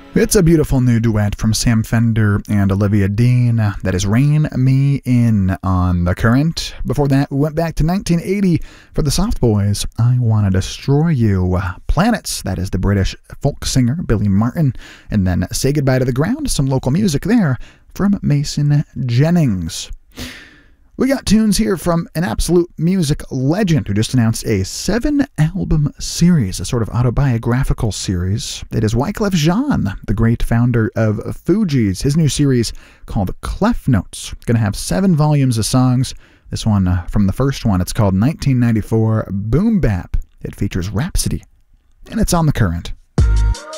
It's a beautiful new duet from Sam Fender and Olivia Dean. That is Rein Me In on The Current. Before that, we went back to 1980 for the Soft Boys, I Wanna Destroy You. Planets, that is the British folk singer Billy Martin. And then Say Goodbye to the Ground, some local music there from Mason Jennings. We got tunes here from an absolute music legend who just announced a 7-album series, a sort of autobiographical series. It is Wyclef Jean, the great founder of Fugees. His new series called Clef Notes. Going to have 7 volumes of songs. This one from the first one, it's called 1994 Boom Bap. It features Rhapsody, and it's on The Current.